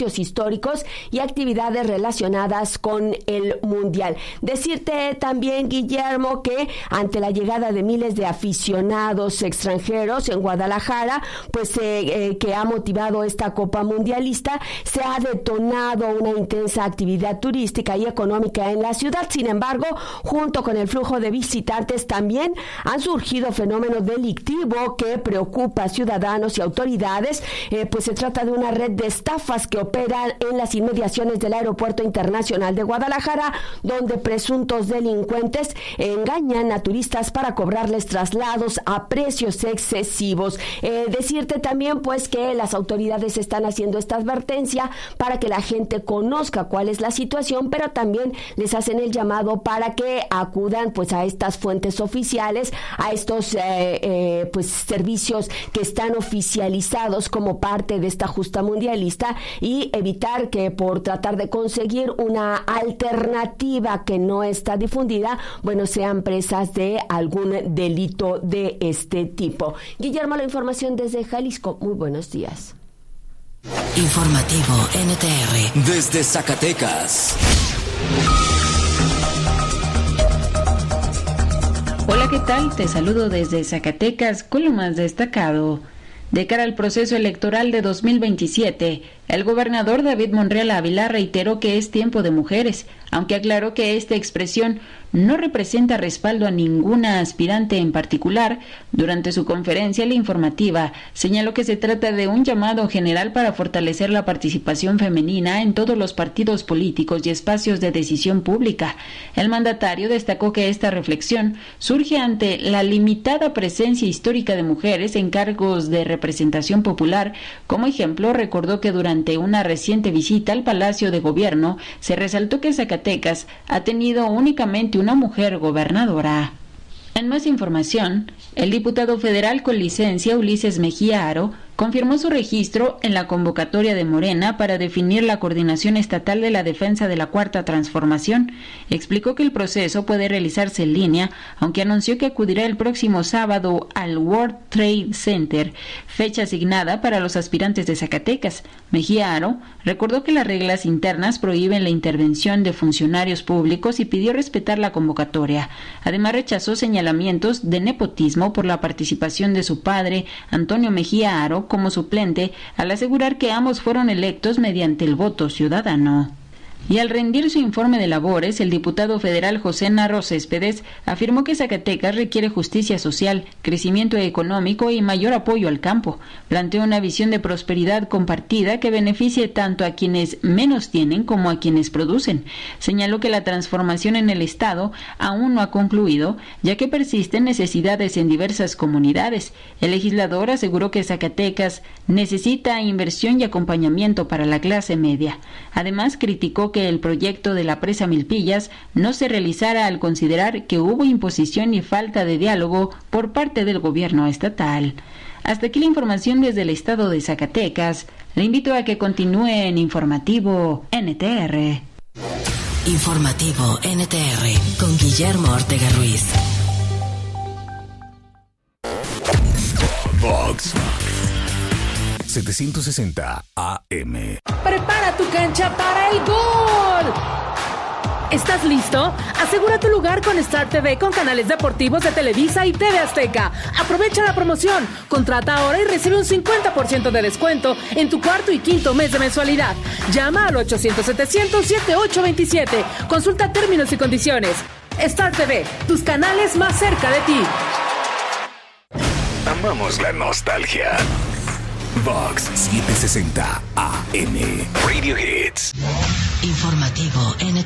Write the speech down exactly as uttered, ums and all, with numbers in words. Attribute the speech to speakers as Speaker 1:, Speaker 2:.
Speaker 1: sitios históricos y actividades relacionadas con el Mundial. Decirte también, Guillermo, que ante la llegada de miles de aficionados extranjeros en Guadalajara, pues eh, eh, que ha motivado esta Copa Mundialista, se ha detonado una intensa actividad turística y económica en la ciudad. Sin embargo, junto con el flujo de visitantes, también han surgido fenómenos delictivos que preocupa a ciudadanos y autoridades. Eh, pues se trata de una red de estafas que operan en las inmediaciones del Aeropuerto Internacional de Guadalajara, donde presuntos delincuentes engañan a turistas para cobrarles traslados a precios excesivos. Eh, decirte también pues que las autoridades están haciendo esta advertencia para que la gente conozca cuál es la situación, pero también les hacen el llamado para que acudan pues a estas fuentes oficiales, a estos eh, eh, pues servicios que están oficializados como parte de esta justa mundialista, y evitar que por tratar de conseguir una alternativa que no está difundida, bueno, sean presas de algún delito de este tipo. Guillermo, la información desde Jalisco. Muy buenos días.
Speaker 2: Informativo N T R desde Zacatecas.
Speaker 3: Hola, ¿qué tal? Te saludo desde Zacatecas con lo más destacado. De cara al proceso electoral de dos mil veintisiete, el gobernador David Monreal Ávila reiteró que es tiempo de mujeres, aunque aclaró que esta expresión no representa respaldo a ninguna aspirante en particular. Durante su conferencia la informativa señaló que se trata de un llamado general para fortalecer la participación femenina en todos los partidos políticos y espacios de decisión pública. El mandatario destacó que esta reflexión surge ante la limitada presencia histórica de mujeres en cargos de representación popular. Como ejemplo, recordó que durante una reciente visita al Palacio de Gobierno se resaltó que Zacatecas ha tenido únicamente una mujer gobernadora. En más información, el diputado federal con licencia Ulises Mejía Aro confirmó su registro en la convocatoria de Morena para definir la coordinación estatal de la defensa de la Cuarta Transformación. Explicó que el proceso puede realizarse en línea, aunque anunció que acudirá el próximo sábado al World Trade Center, fecha asignada para los aspirantes de Zacatecas. Mejía Aro recordó que las reglas internas prohíben la intervención de funcionarios públicos y pidió respetar la convocatoria. Además, rechazó señalamientos de nepotismo por la participación de su padre, Antonio Mejía Aro, como suplente, al asegurar que ambos fueron electos mediante el voto ciudadano. Y al rendir su informe de labores, el diputado federal José Narro Céspedes afirmó que Zacatecas requiere justicia social, crecimiento económico y mayor apoyo al campo. Planteó una visión de prosperidad compartida que beneficie tanto a quienes menos tienen como a quienes producen. Señaló que la transformación en el Estado aún no ha concluido, ya que persisten necesidades en diversas comunidades. El legislador aseguró que Zacatecas necesita inversión y acompañamiento para la clase media. Además, criticó que el proyecto de la presa Milpillas no se realizara al considerar que hubo imposición y falta de diálogo por parte del gobierno estatal. Hasta aquí la información desde el estado de Zacatecas. Le invito a que continúe en Informativo N T R.
Speaker 2: Informativo N T R con Guillermo Ortega Ruiz.
Speaker 4: Vox setecientos sesenta A M.
Speaker 5: Prepara tu cancha para el gol. ¿Estás listo? Asegura tu lugar con Star T V con canales deportivos de Televisa y T V Azteca. Aprovecha la promoción. Contrata ahora y recibe un cincuenta por ciento de descuento en tu cuarto y quinto mes de mensualidad. Llama al ochocientos setecientos setenta y ocho veintisiete. Consulta términos y condiciones. Star T V, tus canales más cerca de ti.
Speaker 4: Amamos la nostalgia. Vox setecientos sesenta A M. Radio Hits.
Speaker 2: Informativo N T R.